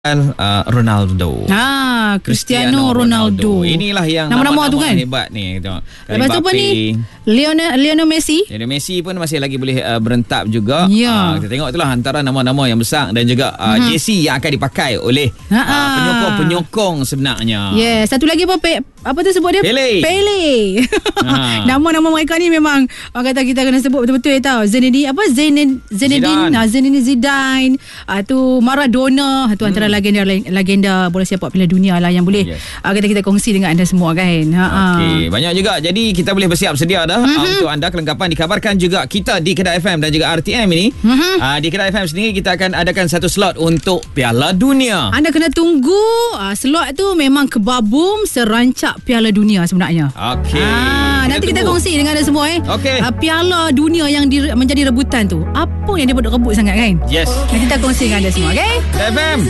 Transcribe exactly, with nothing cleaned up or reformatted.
Uh, Ronaldo. Ha, Cristiano Ronaldo. Ronaldo. Inilah yang nama-nama tu kan hebat ni. Tengok. Lepas tu apa ni? Lionel Lionel Messi. Lionel Messi pun masih lagi boleh uh, berentap juga. Ya. Uh, kita tengok itulah antara nama-nama yang besar dan juga uh, hmm. jersey yang akan dipakai oleh uh, penyokong-penyokong sebenarnya. Yeah, satu lagi apa pe, apa tu sebut dia? Pele. Pele. Ha. Nama-nama mereka ni memang orang kata kita kena sebut betul-betul ya tau. Zinedine apa Zinedine Zinedine Zinedine Zidane, uh, tu Maradona, tu hmm. antara legenda legenda bola sepak Piala Dunia lah yang boleh yes. uh, kita kita kongsi dengan anda semua kan. Ha. Okey, banyak juga. Jadi kita boleh bersiap sedia dah mm-hmm. uh, untuk anda kelengkapan dikabarkan juga kita di Kedah F M dan juga R T M ini. Mm-hmm. Uh, di Kedah F M sendiri kita akan adakan satu slot untuk Piala Dunia. Anda kena tunggu uh, slot tu memang kebabum serancak Piala Dunia sebenarnya. Okey. Uh, nanti kita kongsi dengan anda semua eh. Okay. Uh, Piala Dunia yang di, menjadi rebutan tu. Apa yang dia buat rebut sangat kan? Yes. Nanti kita kongsi dengan anda semua, okey? F M